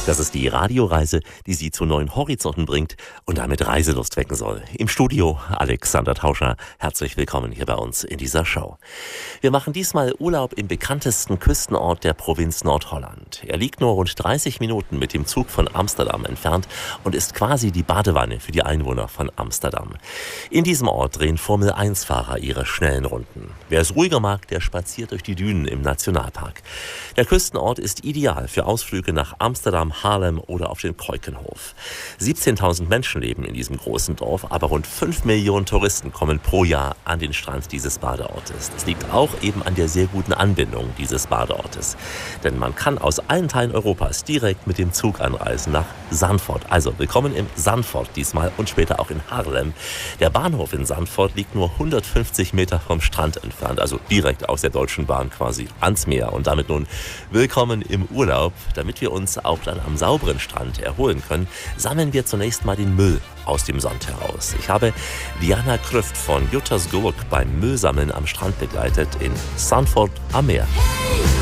Das ist die Radioreise, die Sie zu neuen Horizonten bringt und damit Reiselust wecken soll. Im Studio Alexander Tauscher. Herzlich willkommen hier bei uns in dieser Show. Wir machen diesmal Urlaub im bekanntesten Küstenort der Provinz Nordholland. Er liegt nur rund 30 Minuten mit dem Zug von Amsterdam entfernt und ist quasi die Badewanne für die Einwohner von Amsterdam. In diesem Ort drehen Formel-1-Fahrer ihre schnellen Runden. Wer es ruhiger mag, der spaziert durch die Dünen im Nationalpark. Der Küstenort ist ideal für Ausflüge nach Amsterdam, Haarlem oder auf den Keukenhof. 17.000 Menschen leben in diesem großen Dorf, aber rund 5 Millionen Touristen kommen pro Jahr an den Strand dieses Badeortes. Das liegt auch eben an der sehr guten Anbindung dieses Badeortes. Denn man kann aus allen Teilen Europas direkt mit dem Zug anreisen nach Zandvoort. Also willkommen im Zandvoort diesmal und später auch in Haarlem. Der Bahnhof in Zandvoort liegt nur 150 Meter vom Strand entfernt, also direkt aus der Deutschen Bahn quasi ans Meer. Und damit nun willkommen im Urlaub. Damit wir uns auch dann am sauberen Strand erholen können, sammeln wir zunächst mal den Müll aus dem Sand heraus. Ich habe Diana Krüft von Juttersguluk beim Müllsammeln am Strand begleitet in Zandvoort am Meer.